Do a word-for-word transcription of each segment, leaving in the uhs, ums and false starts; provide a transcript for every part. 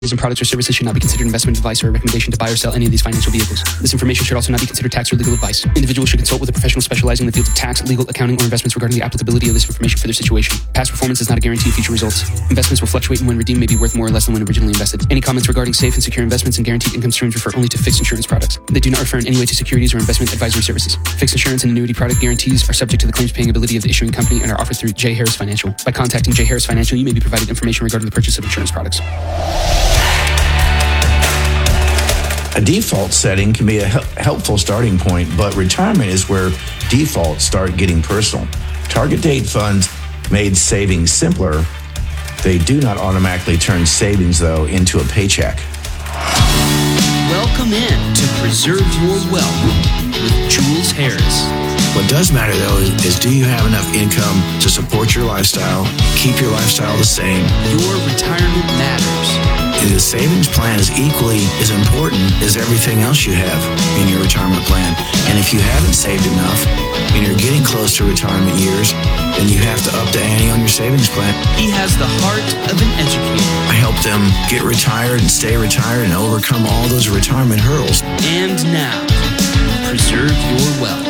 and products or services should not be considered investment advice or a recommendation to buy or sell any of these financial vehicles. This information should also not be considered tax or legal advice. Individuals should consult with a professional specializing in the fields of tax, legal, accounting, or investments regarding the applicability of this information for their situation. Past performance is not a guarantee of future results. Investments will fluctuate and when redeemed may be worth more or less than when originally invested. Any comments regarding safe and secure investments and guaranteed income streams refer only to fixed insurance products. They do not refer in any way to securities or investment advisory services. Fixed insurance and annuity product guarantees are subject to the claims paying ability of the issuing company and are offered through J. Harris Financial. By contacting J. Harris Financial, you may be provided information regarding the purchase of insurance products. A default setting can be a helpful starting point, but retirement is where defaults start getting personal. Target date funds made savings simpler. They do not automatically turn savings, though, into a paycheck. Welcome in to Preserve Your Wealth with Jules Harris. What does matter, though, is, is do you have enough income to support your lifestyle, keep your lifestyle the same? Your retirement matters. The savings plan is equally as important as everything else you have in your retirement plan. And if you haven't saved enough and you're getting close to retirement years, then you have to up the ante on your savings plan. He has the heart of an educator. I help them get retired and stay retired and overcome all those retirement hurdles. And now, Preserve Your Wealth.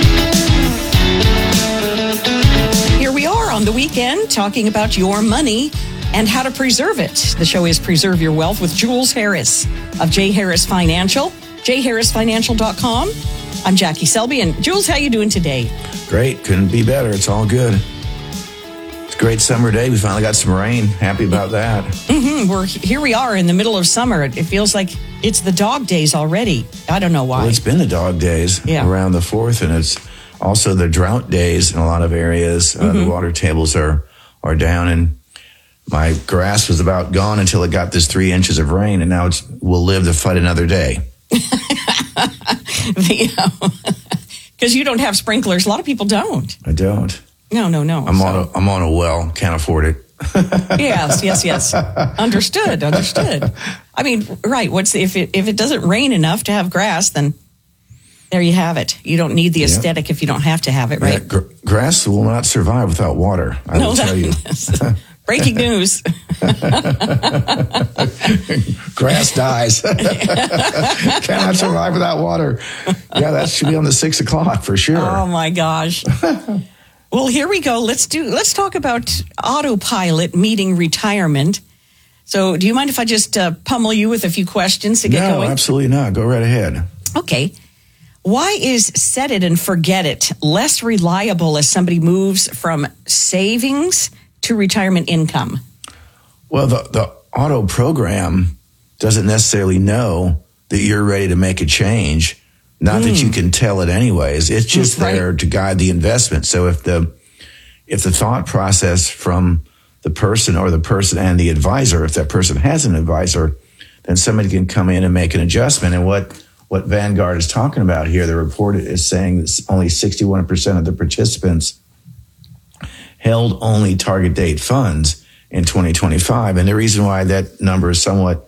Here we are on the weekend talking about your money and how to preserve it. The show is Preserve Your Wealth with Jules Harris of J. Harris Financial, j harris financial dot com. I'm Jackie Selby. And Jules, how you doing today? Great. Couldn't be better. It's all good. It's a great summer day. We finally got some rain. Happy about that. Mm-hmm. We're here we are in the middle of summer. It feels like it's the dog days already. I don't know why. Well, it's been the dog days yeah. around the fourth, and it's also the drought days in a lot of areas. Uh, mm-hmm. The water tables are, are down, and my grass was about gone until it got this three inches of rain, and now it's we'll live to fight another day. Because you don't have sprinklers. A lot of people don't. I don't. No, no, no. I'm so. on a I'm on a well. Can't afford it. yes, yes, yes. Understood. Understood. I mean, right. What's the, if it if it doesn't rain enough to have grass, then there you have it. You don't need the yep. aesthetic if you don't have to have it, right? Yeah, gr- grass will not survive without water. I no, will tell you. Breaking news. Grass dies. Cannot survive without water. Yeah, that should be on the six o'clock for sure. Oh my gosh. Well, here we go. Let's do. Let's talk about autopilot meeting retirement. So, do you mind if I just uh, pummel you with a few questions to get no, going? No, absolutely not. Go right ahead. Okay. Why is set it and forget it less reliable as somebody moves from savings to retirement income? Well, the, the auto program doesn't necessarily know that you're ready to make a change. Not mm. that you can tell it anyways. It's just right. there to guide the investment. So if the if the thought process from the person or the person and the advisor, if that person has an advisor, then somebody can come in and make an adjustment. And what what Vanguard is talking about here, the report is saying that only sixty-one percent of the participants held only target date funds in twenty twenty-five. And the reason why that number is somewhat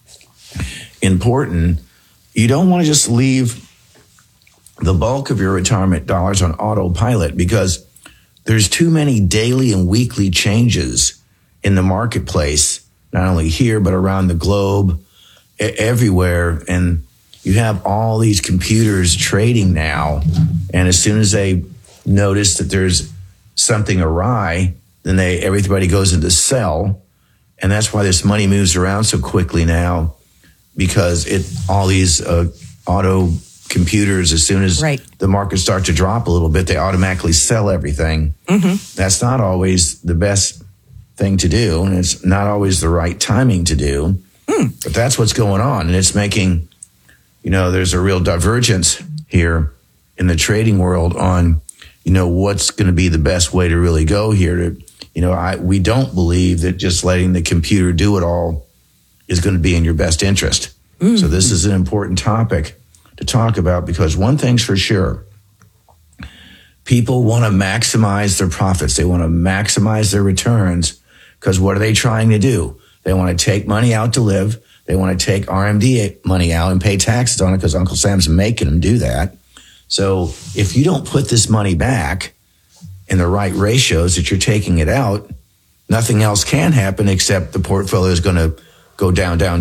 important, you don't want to just leave the bulk of your retirement dollars on autopilot because there's too many daily and weekly changes in the marketplace, not only here, but around the globe, everywhere. And you have all these computers trading now. And as soon as they notice that there's something awry, then they everybody goes into sell. And that's why this money moves around so quickly now, because it all these uh, auto computers, as soon as right. the market starts to drop a little bit, they automatically sell everything. Mm-hmm. That's not always the best thing to do, and it's not always the right timing to do. Mm. But that's what's going on, and it's making, you know, there's a real divergence here in the trading world on, you know, what's going to be the best way to really go here. To, you know, I we don't believe that just letting the computer do it all is going to be in your best interest. Mm. So this is an important topic to talk about, because one thing's for sure, people want to maximize their profits. They want to maximize their returns, because what are they trying to do? They want to take money out to live. They want to take R M D money out and pay taxes on it because Uncle Sam's making them do that. So if you don't put this money back in the right ratios that you're taking it out, nothing else can happen except the portfolio is going to go down, down,